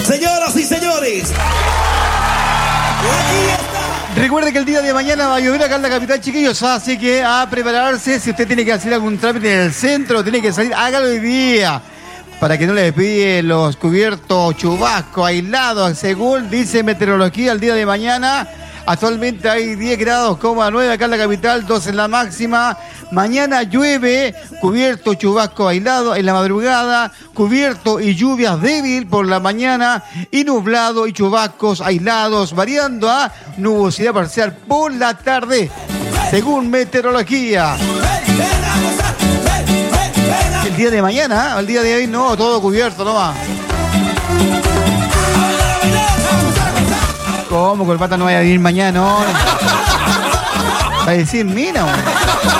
Señoras y señores, aquí está. Recuerde que el día de mañana va a llover acá en la capital, chiquillos, así que a prepararse. Si usted tiene que hacer algún trámite en el centro, tiene que salir, hágalo hoy día, para que no le piden los cubiertos, chubascos, aislados, según dice meteorología el día de mañana. Actualmente hay 10 grados, 9 acá en la capital, 12 en la máxima. Mañana llueve, cubierto, chubasco aislado en la madrugada, cubierto y lluvias débil por la mañana, y nublado y chubascos aislados, variando a nubosidad parcial por la tarde, según meteorología. El día de mañana, el día de hoy no, todo cubierto nomás. ¿Cómo? Que el pata no vaya a venir mañana, no. Va a decir, mira,